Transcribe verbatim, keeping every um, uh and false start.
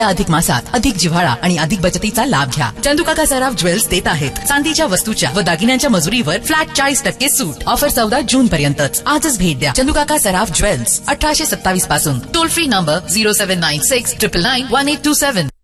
अधिक मासात अधिक जिव्हाळा आणि अधिक बचतीचा लाभ घ्या. चंदूकाका सराफ ज्वेल्स देत आहेत चांदीच्या वस्तूच्या व दागिन्यांच्या मजुरीवर फ्लॅट चाळीस टक्के सूट. ऑफर चौदा जून पर्यंतच. आजच भेट द्या चंदूकाका सराफ ज्वेल्स, अठराशे सत्तावीस पासून. Toll free number zero seven nine six triple nine one eight to seven.